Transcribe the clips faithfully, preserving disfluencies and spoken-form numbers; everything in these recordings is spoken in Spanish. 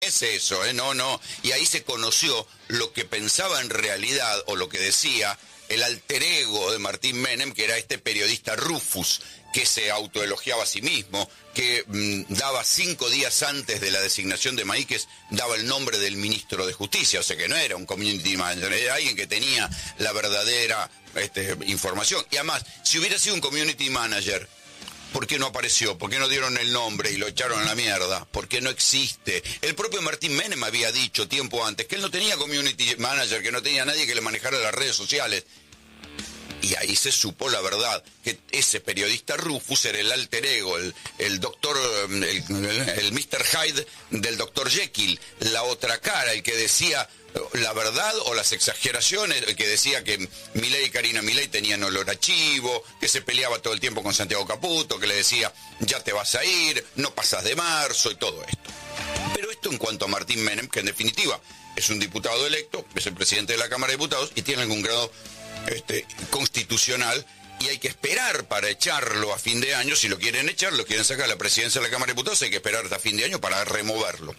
es eso, ¿eh? No, no. Y ahí se conoció lo que pensaba en realidad, o lo que decía el alter ego de Martín Menem, que era este periodista Rufus, que se autoelogiaba a sí mismo, que mmm, daba cinco días antes de la designación de Maíquez, daba el nombre del ministro de Justicia, o sea que no era un community manager, era alguien que tenía la verdadera este, información. Y además, si hubiera sido un community manager, ¿por qué no apareció? ¿Por qué no dieron el nombre y lo echaron a la mierda? ¿Por qué no existe? El propio Martín Menem había dicho tiempo antes que él no tenía community manager, que no tenía nadie que le manejara las redes sociales. Y ahí se supo la verdad, que ese periodista Rufus era el alter ego, el, el doctor, el, el mister Hyde del doctor Jekyll, la otra cara, el que decía la verdad o las exageraciones, el que decía que Milei y Karina Milei tenían olor a chivo, que se peleaba todo el tiempo con Santiago Caputo, que le decía, ya te vas a ir, no pasas de marzo y todo esto. Pero esto en cuanto a Martín Menem, que en definitiva es un diputado electo, es el presidente de la Cámara de Diputados y tiene algún grado Este, constitucional, y hay que esperar para echarlo a fin de año. Si lo quieren echar, lo quieren sacar a la presidencia de la Cámara de Diputados, hay que esperar hasta fin de año para removerlo.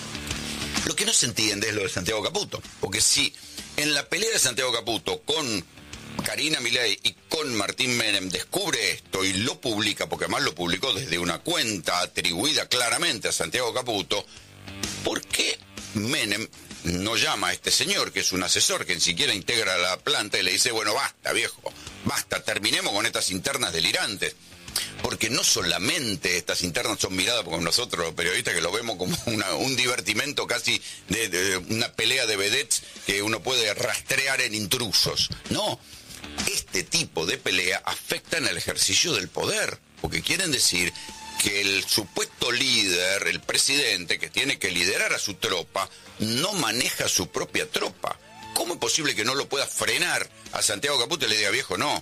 Lo que no se entiende es lo de Santiago Caputo, porque si en la pelea de Santiago Caputo con Karina Milei y con Martín Menem descubre esto y lo publica, porque además lo publicó desde una cuenta atribuida claramente a Santiago Caputo, ¿por qué Menem no llama a este señor, que es un asesor, que ni siquiera integra la planta, y le dice, bueno, basta, viejo, basta, terminemos con estas internas delirantes? Porque no solamente estas internas son miradas por nosotros los periodistas, que lo vemos como una, un divertimento casi de, de una pelea de vedettes que uno puede rastrear en intrusos. No, este tipo de pelea afecta en el ejercicio del poder, porque quieren decir que el supuesto líder, el presidente, que tiene que liderar a su tropa, no maneja su propia tropa. ¿Cómo es posible que no lo pueda frenar a Santiago Caputo y le diga, viejo, no?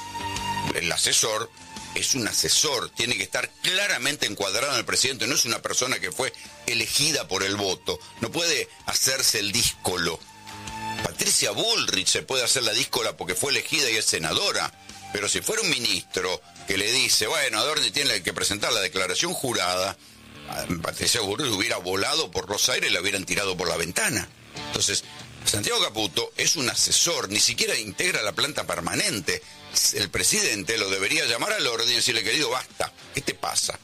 El asesor es un asesor, tiene que estar claramente encuadrado en el presidente, no es una persona que fue elegida por el voto, no puede hacerse el díscolo. Patricia Bullrich se puede hacer la díscola porque fue elegida y es senadora, pero si fuera un ministro que le dice, bueno, Adorni tiene que presentar la declaración jurada, Patricia Bullrich hubiera volado por los aires y la hubieran tirado por la ventana. Entonces, Santiago Caputo es un asesor, ni siquiera integra la planta permanente. El presidente lo debería llamar al orden y decirle, querido, basta, ¿qué te pasa?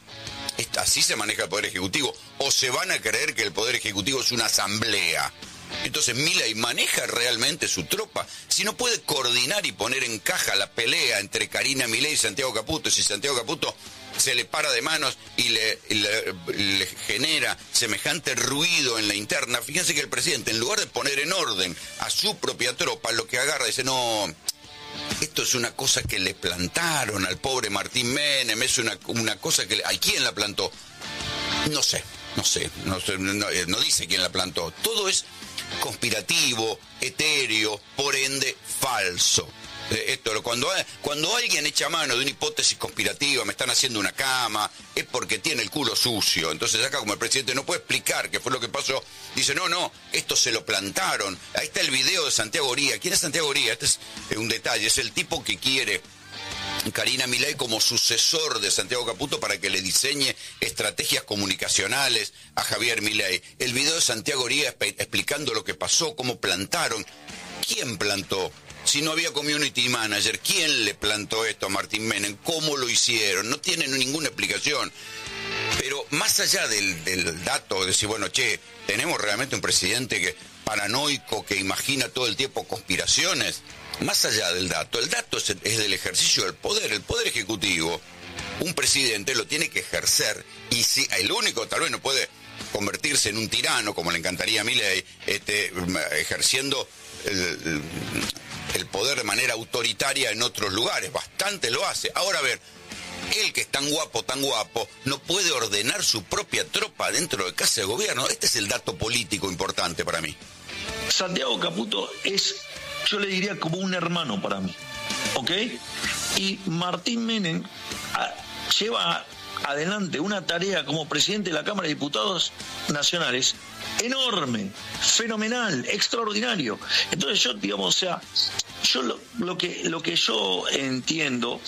Así se maneja el Poder Ejecutivo. O se van a creer que el Poder Ejecutivo es una asamblea. Entonces Milei maneja realmente su tropa. Si no puede coordinar y poner en caja la pelea entre Karina Milei y Santiago Caputo, si Santiago Caputo se le para de manos y le, le, le genera semejante ruido en la interna, fíjense que el presidente, en lugar de poner en orden a su propia tropa, lo que agarra dice, no, esto es una cosa que le plantaron al pobre Martín Menem, es una, una cosa que... ¿A quién la plantó? No sé, no sé, no sé, no, no dice quién la plantó. Todo es conspirativo, etéreo, por ende falso. Esto, cuando, cuando alguien echa mano de una hipótesis conspirativa, me están haciendo una cama, es porque tiene el culo sucio. Entonces acá, como el presidente no puede explicar qué fue lo que pasó, dice, no, no, esto se lo plantaron. Ahí está el video de Santiago Oría. ¿Quién es Santiago Oría? Este es un detalle, es el tipo que quiere Karina Milei como sucesor de Santiago Caputo para que le diseñe estrategias comunicacionales a Javier Milei. El video de Santiago Oría explicando lo que pasó, cómo plantaron. ¿Quién plantó? Si no había community manager, ¿quién le plantó esto a Martín Menem? ¿Cómo lo hicieron? No tienen ninguna explicación. Pero más allá del, del dato de decir, bueno, che, tenemos realmente un presidente que paranoico, que imagina todo el tiempo conspiraciones, más allá del dato, el dato es, es del ejercicio del poder. El poder ejecutivo, un presidente lo tiene que ejercer, y si el único tal vez no puede convertirse en un tirano, como le encantaría a Milei, este, ejerciendo el, el, el poder de manera autoritaria en otros lugares, bastante lo hace. Ahora, a ver, él que es tan guapo, tan guapo, no puede ordenar su propia tropa dentro de casa de gobierno. Este es el dato político importante para mí. Santiago Caputo es, yo le diría, como un hermano para mí, ¿ok? Y Martín Menem a, lleva adelante una tarea como presidente de la Cámara de Diputados Nacionales enorme, fenomenal, extraordinario. Entonces yo, digamos, o sea, yo lo, lo que lo que yo entiendo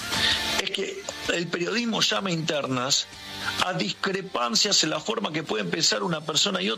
es que el periodismo llama internas a discrepancias en la forma que puede pensar una persona y otra.